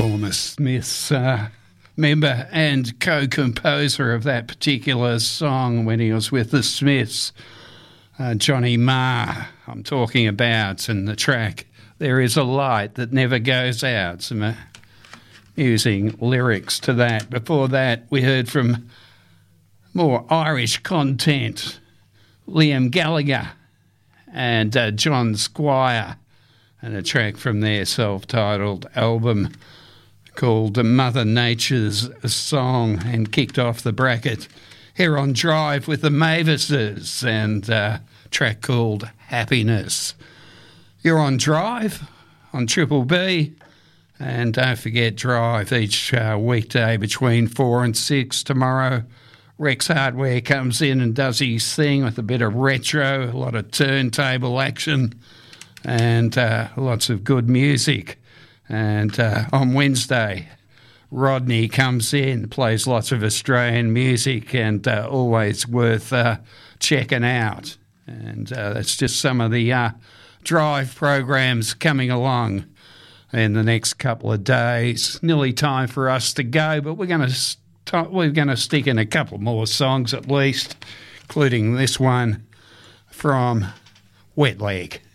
former Smiths member and co-composer of that particular song when he was with the Smiths, Johnny Marr, I'm talking about, and the track There Is a Light That Never Goes Out. Some amusing lyrics to that. Before that, we heard from more Irish content, Liam Gallagher and John Squire, and a track from their self-titled album called Mother Nature's Song, and kicked off the bracket here on Drive with the Mavises and a track called Happiness. You're on Drive on Triple B, and don't forget Drive each weekday between 4 and 6. Tomorrow Rex Hardware comes in and does his thing with a bit of retro, a lot of turntable action, and lots of good music. And on Wednesday, Rodney comes in, plays lots of Australian music, and always worth checking out. And that's just some of the Drive programs coming along in the next couple of days. Nearly time for us to go, but we're going to stick in a couple more songs at least, including this one from Wet Leg.